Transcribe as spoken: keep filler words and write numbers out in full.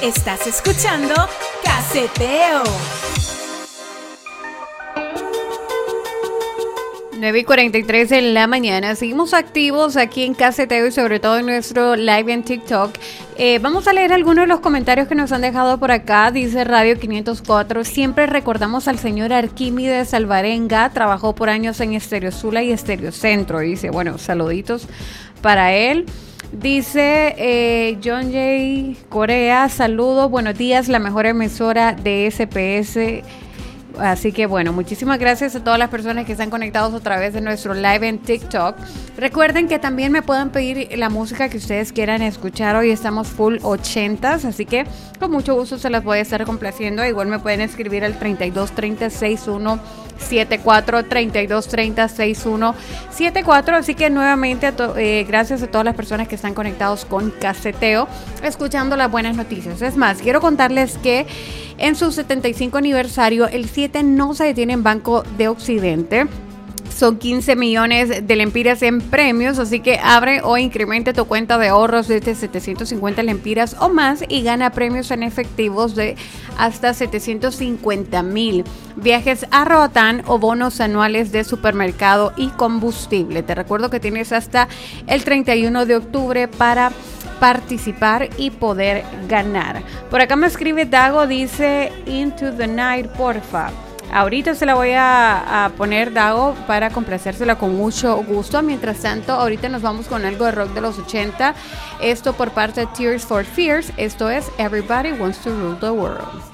Estás escuchando Caseteo. nueve y cuarenta y tres en la mañana. Seguimos activos aquí en Caseteo y sobre todo en nuestro live en TikTok. Eh, vamos a leer algunos de los comentarios que nos han dejado por acá. Dice Radio quinientos cuatro, siempre recordamos al señor Arquímedes Alvarenga, trabajó por años en Estéreo Sula y Estéreo Centro. Dice, bueno, saluditos para él. Dice eh, John J. Corea, saludos, buenos días, la mejor emisora de S P S. Así que bueno, muchísimas gracias a todas las personas que están conectados a través de nuestro live en TikTok. Recuerden que también me pueden pedir la música que ustedes quieran escuchar. Hoy estamos full ochentas, así que con mucho gusto se las voy a estar complaciendo. Igual me pueden escribir al treinta y dos treinta sesenta y uno setenta y cuatro, treinta y dos treinta sesenta y uno setenta y cuatro. Así que nuevamente to- eh, gracias a todas las personas que están conectados con Caseteo, escuchando las buenas noticias. Es más, quiero contarles que en su setenta y cinco aniversario, el siete no se detiene en Banco de Occidente. Son quince millones de lempiras en premios, así que abre o incremente tu cuenta de ahorros desde setecientos cincuenta lempiras o más y gana premios en efectivos de hasta setecientos cincuenta mil. Viajes a Roatán o bonos anuales de supermercado y combustible. Te recuerdo que tienes hasta el treinta y uno de octubre para participar y poder ganar. Por acá me escribe Dago, dice Into the Night, porfa. Ahorita se la voy a, a poner, Dago, para complacérsela con mucho gusto. Mientras tanto, ahorita nos vamos con algo de rock de los ochenta. Esto por parte de Tears for Fears. Esto es Everybody Wants to Rule the World.